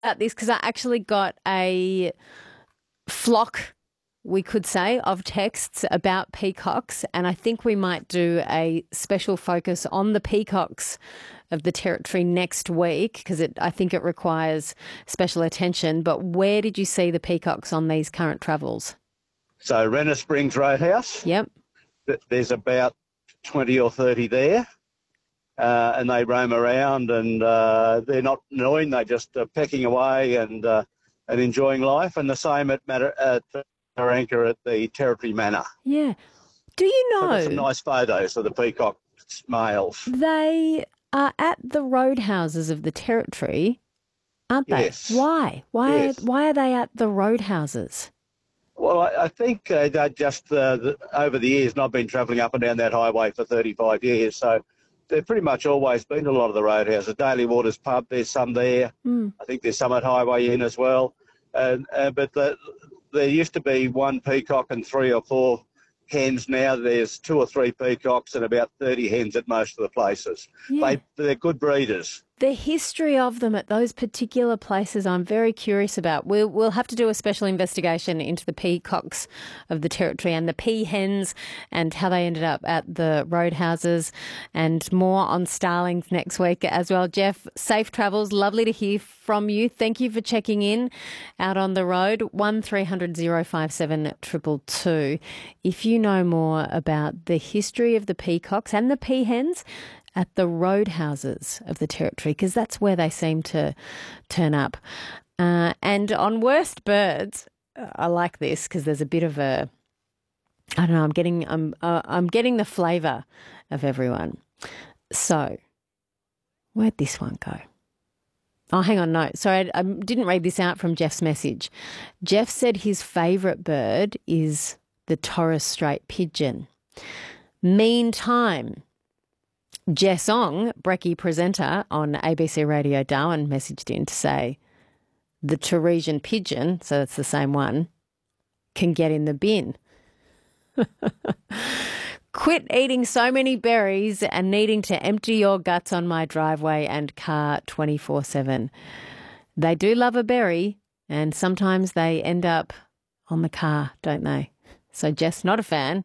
About this because I actually got a flock, we could say, of texts about peacocks, and I think we might do a special focus on the peacocks of the Territory next week because I think it requires special attention. But where did you see the peacocks on these current travels? So Renner Springs Roadhouse. Yep. There's about 20 or 30 there. And they roam around and they're not annoying. They're just pecking away and enjoying life. And the same at Taranka at the Territory Manor. Yeah. Do you know? So got some nice photos of the peacock males. They are at the roadhouses of the Territory, aren't they? Yes. Why? Why are they at the roadhouses? Well, I think they're just over the years, and I've been travelling up and down that highway for 35 years, so they've pretty much always been to a lot of the roadhouses. Daily Waters pub, there's some there. I think there's some at Highway Inn as well. But there used to be one peacock and 3 or 4 hens. Now there's 2 or 3 peacocks and about 30 hens at most of the places. Yeah. They're good breeders. The history of them at those particular places I'm very curious about. We'll have to do a special investigation into the peacocks of the Territory and the peahens and how they ended up at the roadhouses, and more on starlings next week as well. Jeff, safe travels. Lovely to hear from you. Thank you for checking in out on the road. 1300 057 222. If you know more about the history of the peacocks and the peahens at the roadhouses of the Territory, because that's where they seem to turn up. And on worst birds, I like this because there's a bit of a, I don't know, I'm getting the flavour of everyone. So, where'd this one go? Oh, hang on, no. Sorry, I didn't read this out from Jeff's message. Jeff said his favourite bird is the Torres Strait pigeon. Meantime, Jess Ong, Brekkie presenter on ABC Radio Darwin, messaged in to say the Torresian pigeon, so that's the same one, can get in the bin. Quit eating so many berries and needing to empty your guts on my driveway and car 24/7. They do love a berry, and sometimes they end up on the car, don't they? So Jess, not a fan.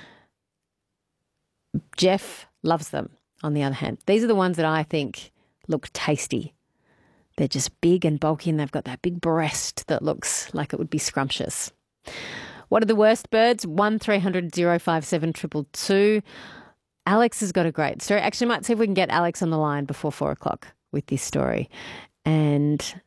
Jeff loves them. On the other hand, these are the ones that I think look tasty. They're just big and bulky and they've got that big breast that looks like it would be scrumptious. What are the worst birds? 1300 057 222. Alex has got a great story. Actually, I might see if we can get Alex on the line before 4 o'clock with this story. And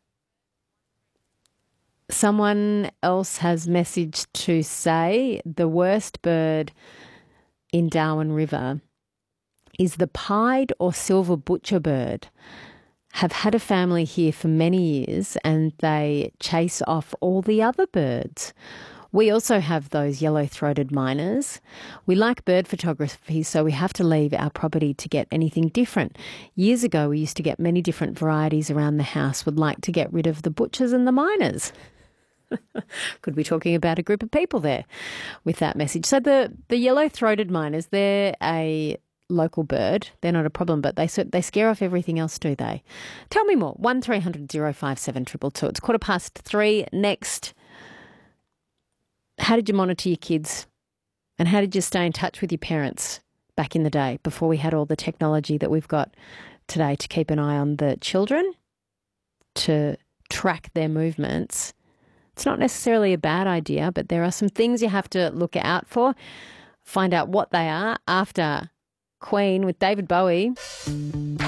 someone else has messaged to say the worst bird in Darwin River is the pied or silver butcherbird. Have had a family here for many years and they chase off all the other birds. We also have those yellow-throated miners. We like bird photography, so we have to leave our property to get anything different. Years ago, we used to get many different varieties around the house. Would like to get rid of the butchers and the miners. Could be talking about a group of people there with that message. So the yellow-throated miners, they're a local bird. They're not a problem, but they scare off everything else, do they? Tell me more. 1300 057 222. It's 3:15. Next, how did you monitor your kids? And how did you stay in touch with your parents back in the day before we had all the technology that we've got today to keep an eye on the children, to track their movements? It's not necessarily a bad idea, but there are some things you have to look out for. Find out what they are after Queen with David Bowie.